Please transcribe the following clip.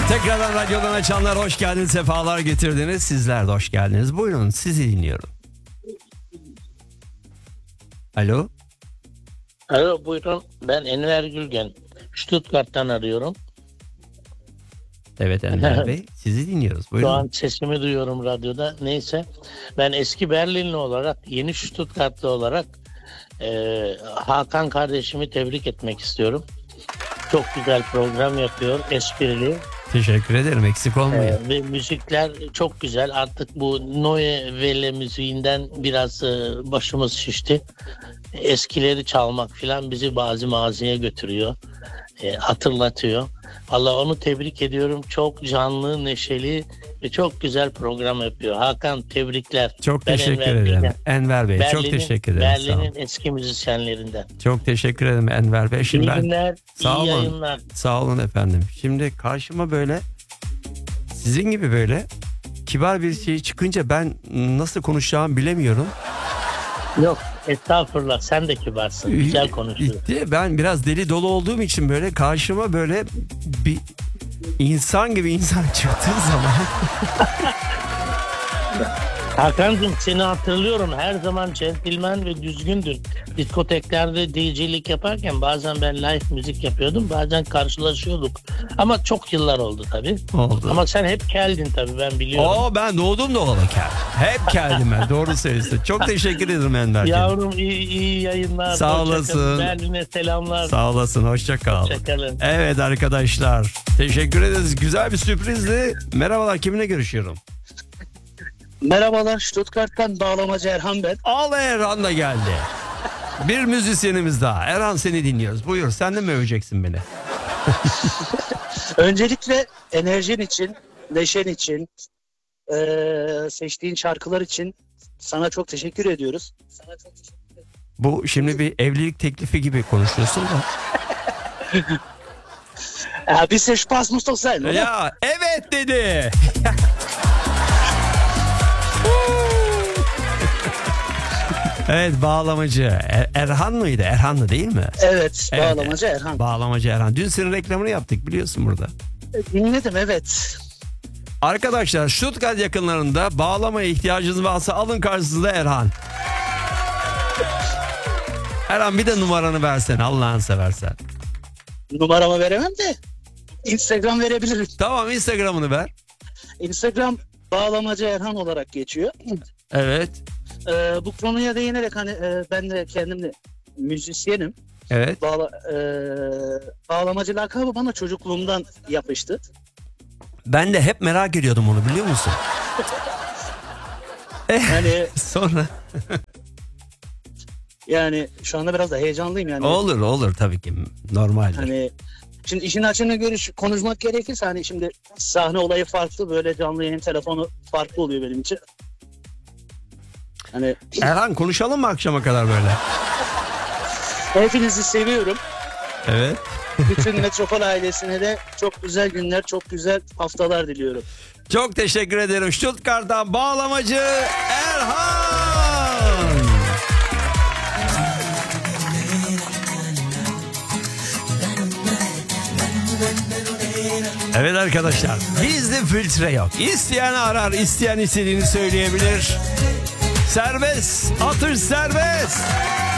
Tekrardan radyodan açanlar hoş geldiniz, sefalar getirdiniz. Sizler de hoş geldiniz. Buyurun, sizi dinliyorum. Alo. Alo, buyurun. Ben Enver Gülgen. Stuttgart'tan arıyorum. Evet Enver Bey, sizi dinliyoruz. Buyurun. Şu an sesimi duyuyorum radyoda. Neyse, ben eski Berlinli olarak, yeni Stuttgartlı olarak Hakan kardeşimi tebrik etmek istiyorum. Çok güzel program yapıyor, esprili. Teşekkür ederim, eksik olmayın. Ve müzikler çok güzel. Artık bu Neue Welle müziğinden biraz başımız şişti. Eskileri çalmak filan bizi bazı maziye götürüyor. Hatırlatıyor. Allah, onu tebrik ediyorum. Çok canlı, neşeli ve çok güzel program yapıyor. Hakan, tebrikler. Çok teşekkür ederim. Enver Bey, çok teşekkür ederim. Berlin'in eski müzisyenlerinden. Çok teşekkür ederim Enver Bey. Şimdi İyi günler, sağ iyi olun. yayınlar. Sağ olun efendim. Şimdi karşıma böyle sizin gibi böyle kibar bir şey çıkınca ben nasıl konuşacağımı bilemiyorum. Yok, estağfurullah, sen de kibarsın. Güzel konuşuyorsun. Ben biraz deli dolu olduğum için böyle karşıma böyle bir insan gibi insan çıktığı zaman Hakan'cığım, seni hatırlıyorum. Her zaman centilmen ve düzgündür. Diskoteklerde DJ'lik yaparken bazen ben live müzik yapıyordum. Bazen karşılaşıyorduk. Ama çok yıllar oldu tabii. oldu. Ama sen hep geldin tabii, ben biliyorum. Ben doğdum doğalı kel. Hep geldim ben, doğru söylüyorsun. Çok teşekkür ederim Enver'ciğim. Yavrum, iyi yayınlar. Sağ Hoşça olasın. kalın. Berlin'e selamlar. Sağ olasın, hoşça kal. Hoşça kalın. Evet arkadaşlar, teşekkür ederiz. Güzel bir sürprizdi. Merhabalar, kiminle görüşüyorum? Merhabalar, Stuttgart'tan bağlamacı Erhan ben. Al, Erhan da geldi. Bir müzisyenimiz daha. Erhan, seni dinliyoruz. Buyur, sen de mi öveceksin beni? Öncelikle enerjin için, neşen için, seçtiğin şarkılar için sana çok teşekkür ediyoruz. Bu şimdi bir evlilik teklifi gibi konuşuyorsun da. Ja, bir bisschen Spaß muss doch sein, oder? Ya evet dedi. Evet, bağlamacı. Erhan mıydı? Erhan'dı değil mi? Evet, Evet, bağlamacı Erhan. Bağlamacı Erhan. Dün senin reklamını yaptık, biliyorsun burada. Dinledim, evet. Arkadaşlar, Stuttgart yakınlarında bağlamaya ihtiyacınız varsa alın karşınızda Erhan. Erhan, bir de numaranı versene Allah'ını seversen. Numaramı veremem de Instagram verebilirim. Tamam, Instagram'ını ver. Instagram bağlamacı Erhan olarak geçiyor. Evet. Bu konuya değinerek hani ben de kendim de müzisyenim. Evet. Bağlamacı lakabı bana çocukluğumdan yapıştı. Ben de hep merak ediyordum onu, biliyor musun? Yani Sonra yani şu anda biraz da heyecanlıyım yani. olur tabii ki, normaldir. Hani şimdi işin açığını konuşmak gerekirse hani şimdi sahne olayı farklı, böyle canlı yayın telefonu farklı oluyor benim için. Hani Erhan, konuşalım mı akşama kadar böyle? hepinizi seviyorum. Evet. Bütün Metropol ailesine de çok güzel günler, çok güzel haftalar diliyorum. Çok teşekkür ederim. Stuttgart'tan bağlamacı Erhan. Evet arkadaşlar, bizde filtre yok. İsteyen arar, isteyen istediğini söyleyebilir. Serbest, atış serbest.